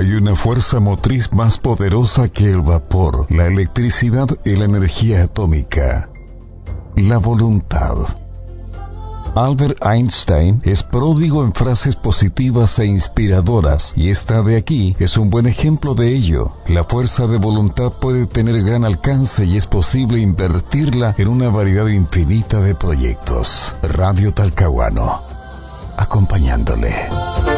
Hay una fuerza motriz más poderosa que el vapor, la electricidad y la energía atómica: la voluntad. Albert Einstein es pródigo en frases positivas e inspiradoras, y esta de aquí es un buen ejemplo de ello. La fuerza de voluntad puede tener gran alcance y es posible invertirla en una variedad infinita de proyectos. Radio Talcahuano, acompañándole.